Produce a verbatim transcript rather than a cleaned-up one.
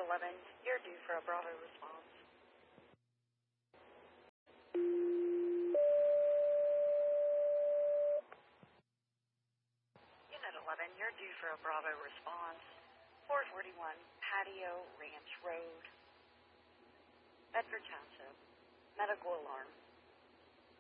eleven, you're due for a Bravo response. Unit eleven, you're due for a Bravo response. four forty-one Patio Ranch Road, Bedford Township. Medical alarm.